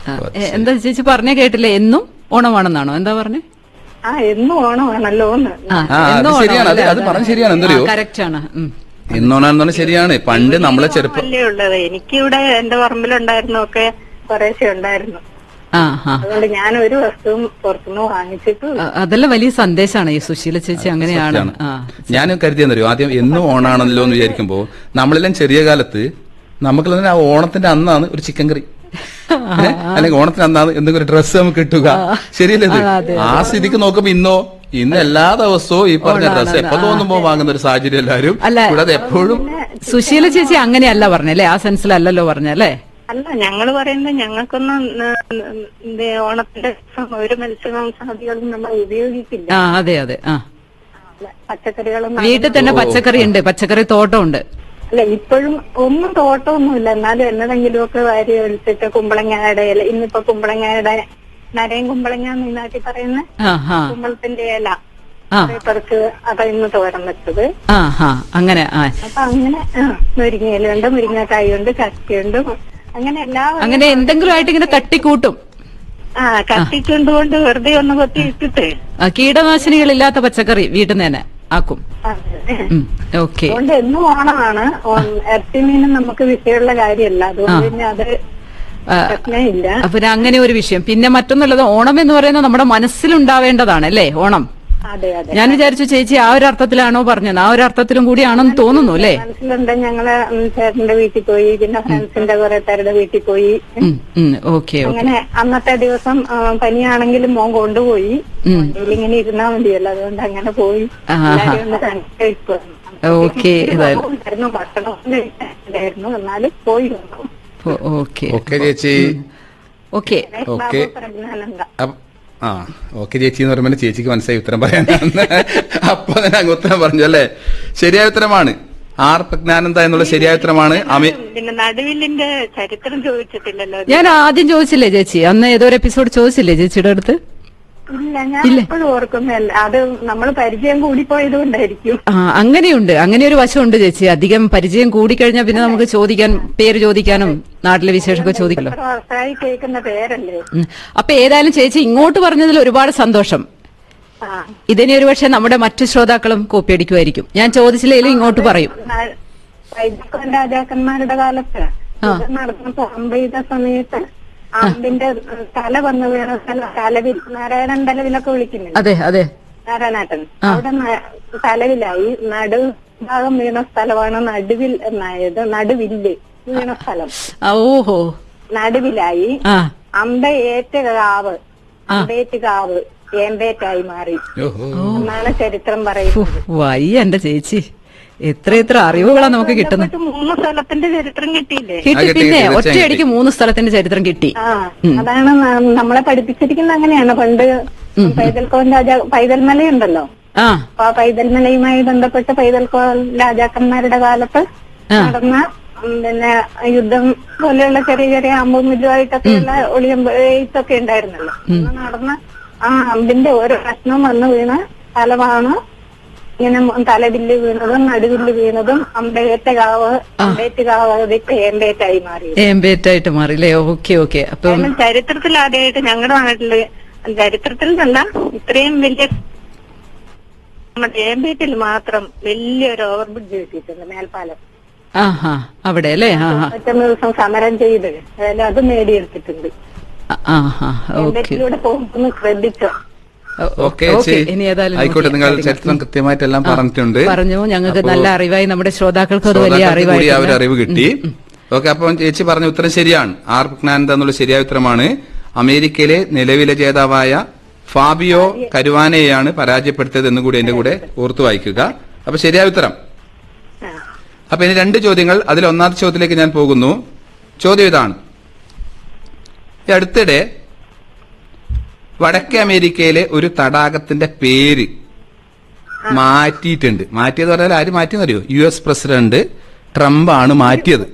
എന്താ ചേച്ചി പറഞ്ഞ കേട്ടില്ലേ? എന്നും ഓണമാണെന്നാണോ എന്താ പറഞ്ഞേ? എന്നും ഓണമാണല്ലോ. ശരിയാണ്, അത് പറഞ്ഞ ശരിയാണ്. എന്തോ കറക്റ്റ് ആണ്. എന്നോണെന്ന് ശരിയാണ്. പണ്ട് നമ്മളെ ചെറുപ്പം ഉള്ളത് എനിക്കിവിടെ എന്റെ പറമ്പിലുണ്ടായിരുന്നൊക്കെ കുറേശ്ശെ ഉണ്ടായിരുന്നു. അതുകൊണ്ട് ഞാൻ ഒരു വസ്തുവും പുറത്തുനിന്ന് വാങ്ങിച്ചിട്ട്. അതെല്ലാം വലിയ സന്ദേശമാണ് ഈ സുശീല ചേച്ചി. അങ്ങനെയാണ് ഞാൻ കരുതിയെന്നറിയോ. ആദ്യം എന്നും ഓണാണല്ലോ എന്ന് വിചാരിക്കുമ്പോ നമ്മളെല്ലാം ചെറിയ കാലത്ത് നമുക്കെല്ലാം ആ ഓണത്തിന്റെ അന്നാണ് ഒരു ചിക്കൻ കറി, അല്ലെങ്കിൽ ഓണത്തിന് അന്നാണ് എന്തെങ്കിലും ഒരു ഡ്രസ്സ് നമുക്ക് കിട്ടുക. ശരിയല്ലേ? ആ സ്ഥിതിക്ക് നോക്കുമ്പോ ഇന്ന് എല്ലാ ദിവസവും ഈ പറഞ്ഞ ഡ്രസ്സ് എപ്പോ തോന്നുമ്പോ വാങ്ങുന്ന ഒരു സാഹചര്യം എല്ലാവരും. കൂടാതെ എപ്പോഴും സുശീല ചേച്ചി അങ്ങനെയല്ല പറഞ്ഞല്ലേ, ആ സെൻസിലല്ലല്ലോ പറഞ്ഞല്ലേ? അല്ല, ഞങ്ങള് പറയുന്നത് ഞങ്ങൾക്കൊന്നും ഓണത്തിന്റെ ഒരു മത്സ്യമാംസാദികളും നമ്മൾ ഉപയോഗിക്കില്ല. അതെ അതെ. പച്ചക്കറികളും വീട്ടിൽ തന്നെ പച്ചക്കറി ഉണ്ട്, പച്ചക്കറി തോട്ടമുണ്ട്. അല്ല, ഇപ്പോഴും ഒന്നും തോട്ടമൊന്നുമില്ല. എന്നാലും എന്നതെങ്കിലുമൊക്കെ വാരി ഒഴിച്ചിട്ട് കുമ്പളങ്ങയുടെ ഇല, ഇന്നിപ്പോ കുമ്പളങ്ങയുടെ നരയും കുമ്പളങ്ങ നാട്ടി പറയുന്ന കുമ്പളത്തിന്റെ ഇല കുറച്ച് അതാ ഇന്ന് തോരൻ വെച്ചത്. അങ്ങനെ അപ്പൊ അങ്ങനെ മുരിങ്ങയിലുണ്ട്, മുരിങ്ങക്കായുണ്ട്, ചക്കയുണ്ട്, അങ്ങനെ അങ്ങനെ എന്തെങ്കിലും ആയിട്ട് ഇങ്ങനെ തട്ടിക്കൂട്ടും. കത്തിക്കൊണ്ടുകൊണ്ട് വെറുതെ ഒന്ന് കൊത്തി ഇട്ടിട്ട് കീടനാശിനികളില്ലാത്ത പച്ചക്കറി വീട്ടിൽ നിന്ന് തന്നെ ആക്കും. ഓക്കെ. അതുകൊണ്ട് എന്നും ഓണമാണ്. ഇറച്ചി മീനും നമുക്ക് വിഷയമുള്ള കാര്യമല്ല. അതുകൊണ്ട് പിന്നെ അത് പ്രശ്നമില്ല. പിന്നെ അങ്ങനെ ഒരു വിഷയം. പിന്നെ മറ്റൊന്നുള്ളത്, ഓണം എന്ന് പറയുന്നത് നമ്മുടെ മനസ്സിലുണ്ടാവേണ്ടതാണ് അല്ലേ? ഓണം ഞാൻ വിചാരിച്ചു ചേച്ചി ആ ഒരു അർത്ഥത്തിലാണോ പറഞ്ഞത്? ആ ഒരു അർത്ഥത്തിലും കൂടിയാണെന്ന് തോന്നുന്നു അല്ലേ? മനസ്സിലുണ്ട്. ഞങ്ങള് ചേട്ടന്റെ വീട്ടിൽ പോയി, പിന്നെ ഫ്രണ്ട്സിന്റെ കുറെ പേരുടെ വീട്ടിൽ പോയി. ഓക്കെ. അങ്ങനെ അന്നത്തെ ദിവസം പനിയാണെങ്കിലും മോൻ കൊണ്ടുപോയി. ഇങ്ങനെ ഇരുന്നാ മതിയല്ലോ, അതുകൊണ്ട് അങ്ങനെ പോയി. ഓക്കെ. ഭക്ഷണം കഴിക്കായിരുന്നു, എന്നാലും പോയി. ഓക്കെ ചേച്ചി. ഓക്കെ. ഓക്കെ ചേച്ചി എന്ന് പറയുമ്പോൾ ചേച്ചിക്ക് മനസ്സിലായി ഉത്തരം പറയാനാണ്. അപ്പൊ തന്നെ അങ്ങ് ഉത്തരം പറഞ്ഞു അല്ലേ? ശരിയായ ഉത്തരമാണ്. ആർ പ്രജ്ഞാനന്ദ എന്നുള്ള ശരിയായ ഉത്തരമാണ്. പിന്നെ നടുവിലിന്റെ ചരിത്രം ചോദിച്ചിട്ടില്ലല്ലോ. ഞാൻ ആദ്യം ചോദിച്ചില്ലേ ചേച്ചി? അന്ന് ഏതൊരു എപ്പിസോഡ് ചോദിച്ചില്ലേ ചേച്ചിയുടെ അടുത്ത്? ഇല്ല, ഞാൻ എപ്പോഴും ഓർക്കുന്നില്ല. അത് നമ്മൾ പരിചയം കൂടിപ്പോയത് കൊണ്ടായിരിക്കും. അങ്ങനെയുണ്ട്, അങ്ങനെ ഒരു വശമുണ്ട് ചേച്ചി. അധികം പരിചയം കൂടിക്കഴിഞ്ഞാൽ പിന്നെ നമുക്ക് പേര് ചോദിക്കാനും നാട്ടിലെ വിശേഷമൊക്കെ ചോദിക്കല്ലോ. കേൾക്കുന്ന പേരല്ലേ. അപ്പൊ ഏതായാലും ചേച്ചി ഇങ്ങോട്ട് പറഞ്ഞതിൽ ഒരുപാട് സന്തോഷം. ഇതിനെ ഒരു പക്ഷെ നമ്മുടെ മറ്റു ശ്രോതാക്കളും കോപ്പിയടിക്കുമായിരിക്കും. ഞാൻ ചോദിച്ചില്ലെങ്കിലും ഇങ്ങോട്ട് പറയും. രാജാക്കന്മാരുടെ കാലത്ത് നടന്നപ്പോ അമ്പെയ്ത സമയത്ത് അമ്പിന്റെ തല വന്ന് വീണ സ്ഥലം തലവിൽ, നാരായണൻ തലവിലൊക്കെ വിളിക്കുന്നില്ല? അതെ അതെ, നാരായണേട്ടൻ. അവിടെ തലവിലായി. നടുഭാഗം വീണ സ്ഥലമാണ് നടുവിൽ എന്നായത്. നടുവില്ല് വീണ സ്ഥലം. ഓഹോ. നടുവിലായി. അമ്പയേറ്റ് കാവ്, അമ്പേറ്റ് കാവ് ഏമ്പേറ്റായി മാറി എന്നാണ് ചരിത്രം പറയുന്നത്. വയ്യ എന്റെ ചേച്ചി, എത്ര അറിവുകളാണ് നമുക്ക് കിട്ടുന്നത്. 3 സ്ഥലത്തിന്റെ ചരിത്രം കിട്ടിയില്ലേ? കിട്ടി. പിന്നെ ഒറ്റയടിക്ക് 3 സ്ഥലത്തിന്റെ ചരിത്രം കിട്ടി. അതാണ് നമ്മളെ പഠിപ്പിച്ചിരിക്കുന്നത്. അങ്ങനെയാണ്. പണ്ട് പൈതൽക്കോൻ പൈതൽമലയുണ്ടല്ലോ. അപ്പൊ ആ പൈതൽമലയുമായി ബന്ധപ്പെട്ട് പൈതൽക്കോൻ രാജാക്കന്മാരുടെ കാലത്ത് നടന്ന പിന്നെ യുദ്ധം പോലെയുള്ള ചെറിയ ചെറിയ അമ്പും ഇതുമായിട്ടൊക്കെയുള്ള ഒളിയമ്പൊക്കെ ഉണ്ടായിരുന്നല്ലോ. നടന്ന ആ അമ്പിന്റെ ഓരോ കഷ്ണവും വന്ന് വീണ സ്ഥലമാണ് ഇങ്ങനെ തലവില്ല് വീണതും നടുവില്ല് വീണതും അമ്പേറ്റ കാവ്, അമ്പേറ്റ് കാവ് ഇപ്പൊ ഏമ്പേറ്റായി മാറി. ഏമ്പേറ്റായിട്ട് മാറില്ലേ? Okay okay. അപ്പൊ ചരിത്രത്തിൽ ആദ്യമായിട്ട് ഞങ്ങളുടെ നാട്ടില്, ചരിത്രത്തിൽ നിന്നല്ല, ഇത്രയും വലിയ നമ്മുടെ ഏമ്പേറ്റിൽ മാത്രം വലിയൊരു ഓവർബ്രിഡ്ജ് കിട്ടിയിട്ടുണ്ട്, മേൽപ്പാലം. അവിടെ അല്ലേ? മറ്റൊരു ദിവസം സമരം ചെയ്ത് അത് നേടിയെടുത്തിട്ടുണ്ട്. ഏമ്പേറ്റിലൂടെ പോകുമ്പോൾ ശ്രദ്ധിച്ചോ? ആയിക്കോട്ടെ. നിങ്ങൾ ചരിത്രം കൃത്യമായിട്ടെല്ലാം പറഞ്ഞിട്ടുണ്ട്. പറഞ്ഞു. ഞങ്ങൾക്ക് നല്ല അറിവായി, നമ്മുടെ ശ്രോതാക്കൾക്ക് അത് വലിയ അറിവായി അറിവ് കിട്ടി. ഓക്കെ. അപ്പം ചേച്ചി പറഞ്ഞ ഉത്തരം ശരിയാണ്. ആർ പ്രജ്ഞാനന്ദ എന്നുള്ള ശരിയായ ഉത്തരമാണ്. അമേരിക്കയിലെ നിലവിലെ ജേതാവായ ഫാബിയോ കരുവാനെയാണ് പരാജയപ്പെടുത്തിയത് എന്ന് കൂടി എന്റെ കൂടെ ഓർത്തു വായിക്കുക. അപ്പൊ ശരിയായ ഉത്തരം. അപ്പൊ ഇനി 2 ചോദ്യങ്ങൾ. അതിൽ ഒന്നാമത്തെ ചോദ്യത്തിലേക്ക് ഞാൻ പോകുന്നു. ചോദ്യം ഇതാണ്. ഈ അടുത്തിടെ വടക്കേ അമേരിക്കയിലെ ഒരു തടാകത്തിന്റെ പേര് മാറ്റിയിട്ടുണ്ട്. മാറ്റിയത് പറഞ്ഞാൽ ആര് മാറ്റിയെന്നറിയോ? US പ്രസിഡന്റ് ട്രംപ് ആണ് മാറ്റിയത്.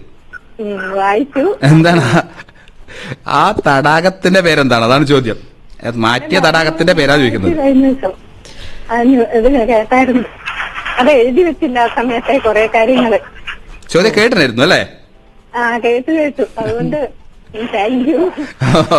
എന്താണ് ആ തടാകത്തിന്റെ പേരെന്താണ്? അതാണ് ചോദ്യം. മാറ്റിയ തടാകത്തിന്റെ പേരാ ചോദിക്കുന്നത്. അത് എഴുതി വെച്ചില്ല ആ സമയത്തെ കുറെ കാര്യങ്ങള്. ചോദ്യം കേട്ടിരുന്നു അല്ലേ? കേട്ടു. അതുകൊണ്ട് താങ്ക് യു.